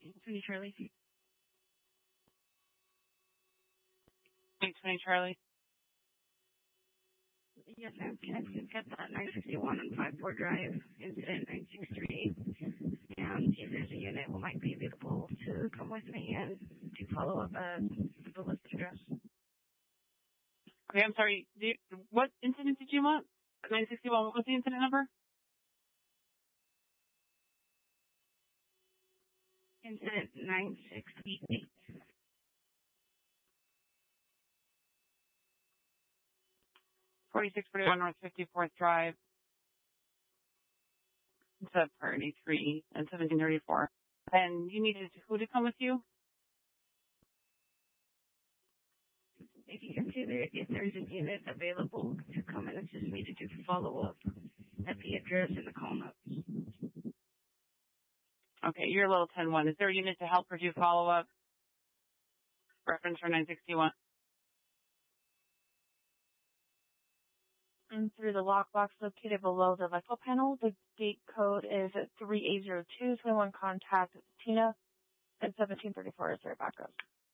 20 Charlie. 820 Charlie. Yes, ma'am. Can I please get that 961 on 54 Drive, incident 9638? And if there's a unit who might be available to come with me and to follow up at the listed address. Okay, I'm sorry. What incident did you want? 961, what was the incident number? Incident 9638. 4641 North 54th Drive. It's a priority 3 and 1734. And you needed who to come with you? If you can see there, if there's a unit available to come and assist me to do follow up at the address in the call notes. Okay, you're level 10-1. Is there a unit to help or do follow up? Reference for 961. And through the lockbox located below the electrical panel, the gate code is 3802. 21 contact Tina at 1734 is their backup.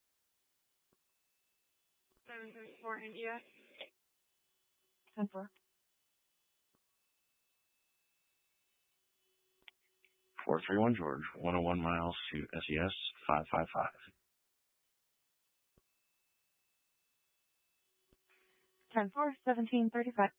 734 and yes. 10-4. 431 George, 101 miles to SES 555. 10-4, 1735.